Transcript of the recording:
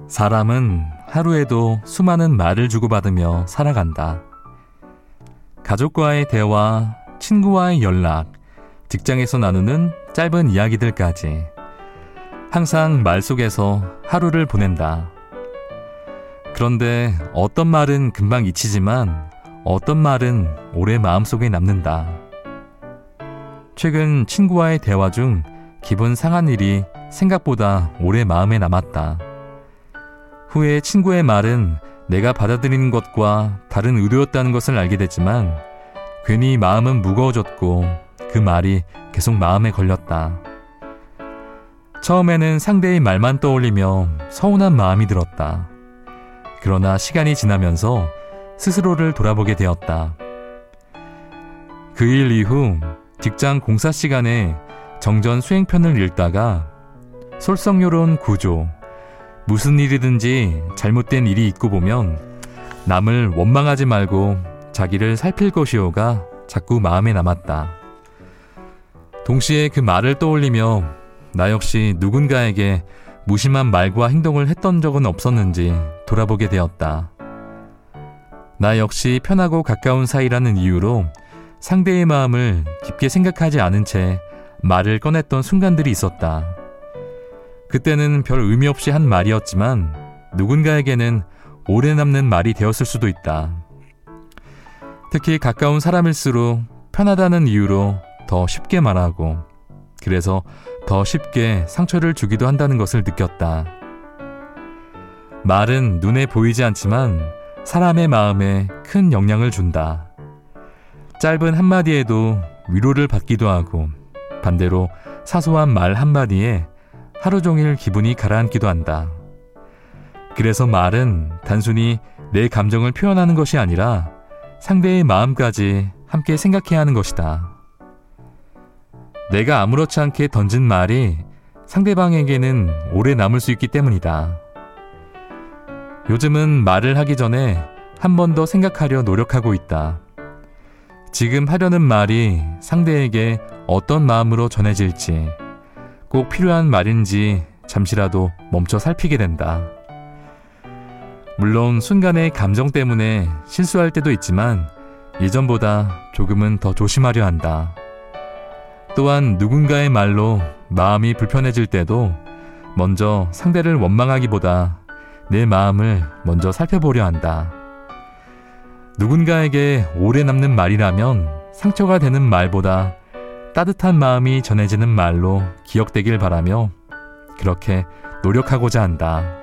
사람은 하루에도 수많은 말을 주고받으며 살아간다. 가족과의 대화, 친구와의 연락, 직장에서 나누는 짧은 이야기들까지 항상 말 속에서 하루를 보낸다. 그런데 어떤 말은 금방 잊히지만 어떤 말은 오래 마음속에 남는다. 최근 친구와의 대화 중 기분 상한 일이 생각보다 오래 마음에 남았다. 후에 친구의 말은 내가 받아들이는 것과 다른 의도였다는 것을 알게 됐지만 괜히 마음은 무거워졌고 그 말이 계속 마음에 걸렸다. 처음에는 상대의 말만 떠올리며 서운한 마음이 들었다. 그러나 시간이 지나면서 스스로를 돌아보게 되었다. 그 일 이후 직장 공사 시간에 정전 수행편을 읽다가 솔선요론 구조, 무슨 일이든지 잘못된 일이 있고 보면 남을 원망하지 말고 자기를 살필 것이오가 자꾸 마음에 남았다. 동시에 그 말을 떠올리며 나 역시 누군가에게 무심한 말과 행동을 했던 적은 없었는지 돌아보게 되었다. 나 역시 편하고 가까운 사이라는 이유로 상대의 마음을 깊게 생각하지 않은 채 말을 꺼냈던 순간들이 있었다. 그때는 별 의미 없이 한 말이었지만 누군가에게는 오래 남는 말이 되었을 수도 있다. 특히 가까운 사람일수록 편하다는 이유로 더 쉽게 말하고 그래서 더 쉽게 상처를 주기도 한다는 것을 느꼈다. 말은 눈에 보이지 않지만 사람의 마음에 큰 영향을 준다. 짧은 한마디에도 위로를 받기도 하고 반대로 사소한 말 한마디에 하루 종일 기분이 가라앉기도 한다. 그래서 말은 단순히 내 감정을 표현하는 것이 아니라 상대의 마음까지 함께 생각해야 하는 것이다. 내가 아무렇지 않게 던진 말이 상대방에게는 오래 남을 수 있기 때문이다. 요즘은 말을 하기 전에 한 번 더 생각하려 노력하고 있다. 지금 하려는 말이 상대에게 어떤 마음으로 전해질지, 꼭 필요한 말인지 잠시라도 멈춰 살피게 된다. 물론 순간의 감정 때문에 실수할 때도 있지만 예전보다 조금은 더 조심하려 한다. 또한 누군가의 말로 마음이 불편해질 때도 먼저 상대를 원망하기보다 내 마음을 먼저 살펴보려 한다. 누군가에게 오래 남는 말이라면 상처가 되는 말보다 따뜻한 마음이 전해지는 말로 기억되길 바라며 그렇게 노력하고자 한다.